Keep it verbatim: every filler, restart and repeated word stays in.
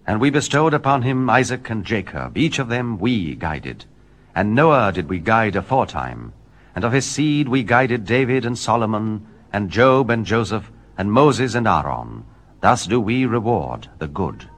And we bestowed upon him Isaac and Jacob, each of them we guided. And Noah did we guide aforetime. And of his seed we guided David and Solomon, and Job and Joseph, and Moses and Aaron. Thus do we reward the good.